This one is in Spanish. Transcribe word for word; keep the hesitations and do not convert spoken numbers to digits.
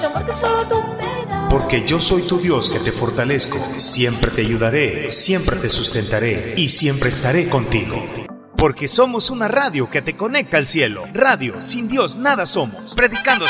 Porque solo tú me das. Porque yo soy tu Dios que te fortalezco, siempre te ayudaré, siempre te sustentaré y siempre estaré contigo. Porque somos una radio que te conecta al cielo. Radio, sin Dios nada somos. Predicando